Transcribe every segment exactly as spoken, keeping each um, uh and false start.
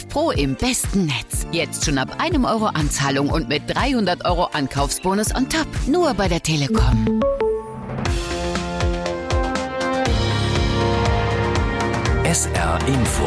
Pro im besten Netz. Jetzt schon ab einem Euro Anzahlung und mit dreihundert Euro Ankaufsbonus on top. Nur bei der Telekom. S R Info.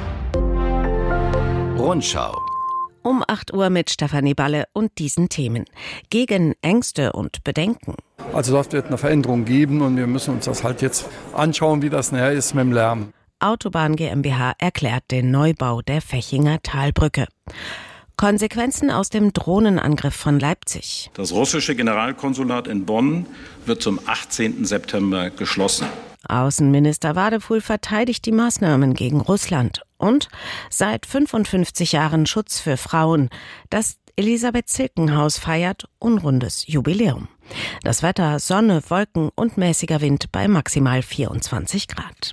Rundschau. Um acht Uhr mit Stefanie Balle und diesen Themen. Gegen Ängste und Bedenken. Also dort wird eine Veränderung geben und wir müssen uns das halt jetzt anschauen, wie das nachher ist mit dem Lärm. Autobahn GmbH erklärt den Neubau der Vechinger Talbrücke. Konsequenzen aus dem Drohnenangriff von Leipzig. Das russische Generalkonsulat in Bonn wird zum achtzehnten September geschlossen. Außenminister Wadefuhl verteidigt die Maßnahmen gegen Russland. Und seit fünfundfünfzig Jahren Schutz für Frauen. Das Elisabeth-Zilken-Haus feiert unrundes Jubiläum. Das Wetter, Sonne, Wolken und mäßiger Wind bei maximal vierundzwanzig Grad.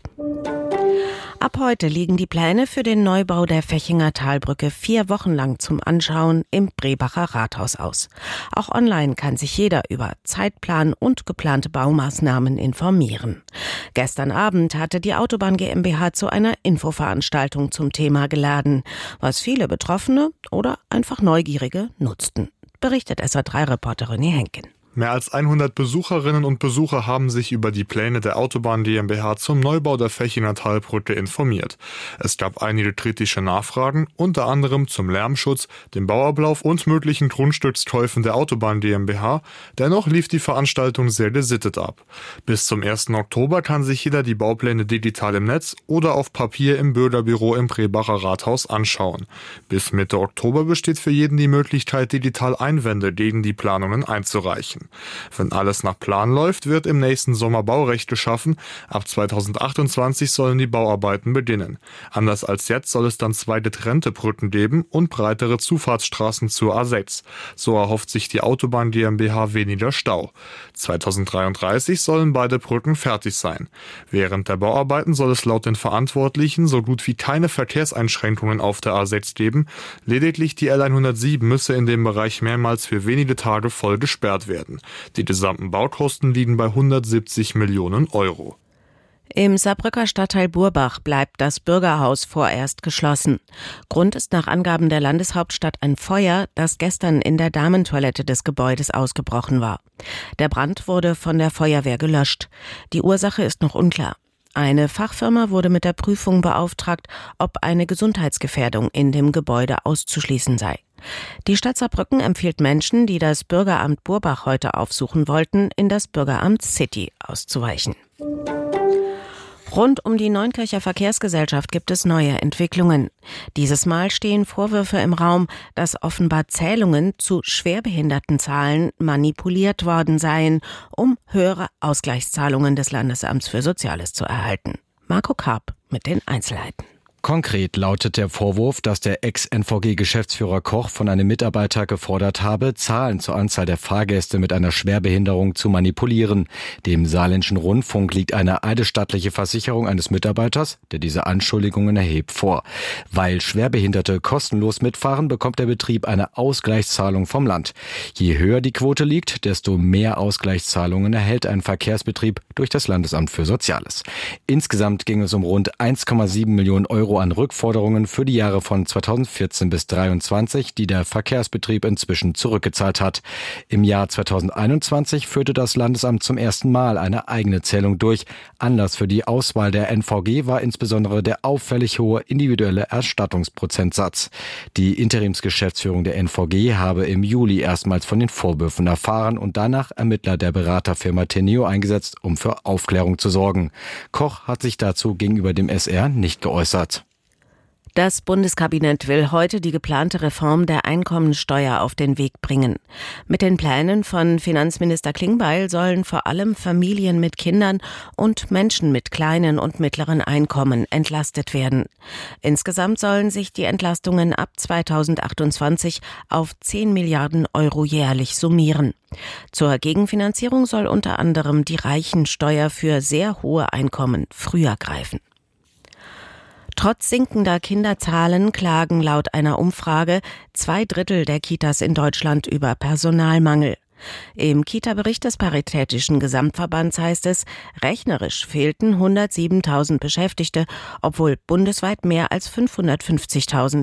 Ab heute liegen die Pläne für den Neubau der Vechinger Talbrücke vier Wochen lang zum Anschauen im Brebacher Rathaus aus. Auch online kann sich jeder über Zeitplan und geplante Baumaßnahmen informieren. Gestern Abend hatte die Autobahn GmbH zu einer Infoveranstaltung zum Thema geladen, was viele Betroffene oder einfach Neugierige nutzten, berichtet S R drei Reporter René Henken. Mehr als hundert Besucherinnen und Besucher haben sich über die Pläne der Autobahn GmbH zum Neubau der Vechinger Talbrücke informiert. Es gab einige kritische Nachfragen, unter anderem zum Lärmschutz, dem Bauablauf und möglichen Grundstückskäufen der Autobahn GmbH. Dennoch lief die Veranstaltung sehr gesittet ab. Bis zum ersten Oktober kann sich jeder die Baupläne digital im Netz oder auf Papier im Bürgerbüro im Brebacher Rathaus anschauen. Bis Mitte Oktober besteht für jeden die Möglichkeit, digital Einwände gegen die Planungen einzureichen. Wenn alles nach Plan läuft, wird im nächsten Sommer Baurecht geschaffen. Ab zweitausendachtundzwanzig sollen die Bauarbeiten beginnen. Anders als jetzt soll es dann zwei getrennte Brücken geben und breitere Zufahrtsstraßen zur A sechs. So erhofft sich die Autobahn GmbH weniger Stau. zweitausenddreiunddreißig sollen beide Brücken fertig sein. Während der Bauarbeiten soll es laut den Verantwortlichen so gut wie keine Verkehrseinschränkungen auf der A sechs geben. Lediglich die L hundertsieben müsse in dem Bereich mehrmals für wenige Tage voll gesperrt werden. Die gesamten Baukosten liegen bei hundertsiebzig Millionen Euro. Im Saarbrücker Stadtteil Burbach bleibt das Bürgerhaus vorerst geschlossen. Grund ist nach Angaben der Landeshauptstadt ein Feuer, das gestern in der Damentoilette des Gebäudes ausgebrochen war. Der Brand wurde von der Feuerwehr gelöscht. Die Ursache ist noch unklar. Eine Fachfirma wurde mit der Prüfung beauftragt, ob eine Gesundheitsgefährdung in dem Gebäude auszuschließen sei. Die Stadt Saarbrücken empfiehlt Menschen, die das Bürgeramt Burbach heute aufsuchen wollten, in das Bürgeramt City auszuweichen. Rund um die Neunkircher Verkehrsgesellschaft gibt es neue Entwicklungen. Dieses Mal stehen Vorwürfe im Raum, dass offenbar Zählungen zu Schwerbehindertenzahlen manipuliert worden seien, um höhere Ausgleichszahlungen des Landesamts für Soziales zu erhalten. Marco Karp mit den Einzelheiten. Konkret lautet der Vorwurf, dass der Ex-N V G-Geschäftsführer Koch von einem Mitarbeiter gefordert habe, Zahlen zur Anzahl der Fahrgäste mit einer Schwerbehinderung zu manipulieren. Dem Saarländischen Rundfunk liegt eine eidesstattliche Versicherung eines Mitarbeiters, der diese Anschuldigungen erhebt, vor. Weil Schwerbehinderte kostenlos mitfahren, bekommt der Betrieb eine Ausgleichszahlung vom Land. Je höher die Quote liegt, desto mehr Ausgleichszahlungen erhält ein Verkehrsbetrieb durch das Landesamt für Soziales. Insgesamt ging es um rund eins Komma sieben Millionen Euro an Rückforderungen für die Jahre von zweitausendvierzehn bis zweitausenddreiundzwanzig, die der Verkehrsbetrieb inzwischen zurückgezahlt hat. Im Jahr zweitausendeinundzwanzig führte das Landesamt zum ersten Mal eine eigene Zählung durch. Anlass für die Auswahl der N V G war insbesondere der auffällig hohe individuelle Erstattungsprozentsatz. Die Interimsgeschäftsführung der N V G habe im Juli erstmals von den Vorwürfen erfahren und danach Ermittler der Beraterfirma Teneo eingesetzt, um für Aufklärung zu sorgen. Koch hat sich dazu gegenüber dem S R nicht geäußert. Das Bundeskabinett will heute die geplante Reform der Einkommensteuer auf den Weg bringen. Mit den Plänen von Finanzminister Klingbeil sollen vor allem Familien mit Kindern und Menschen mit kleinen und mittleren Einkommen entlastet werden. Insgesamt sollen sich die Entlastungen ab zweitausendachtundzwanzig auf zehn Milliarden Euro jährlich summieren. Zur Gegenfinanzierung soll unter anderem die Reichensteuer für sehr hohe Einkommen früher greifen. Trotz sinkender Kinderzahlen klagen laut einer Umfrage zwei Drittel der Kitas in Deutschland über Personalmangel. Im Kita-Bericht des Paritätischen Gesamtverbands heißt es, rechnerisch fehlten hundertsiebentausend Beschäftigte, obwohl bundesweit mehr als fünfhundertfünfzigtausend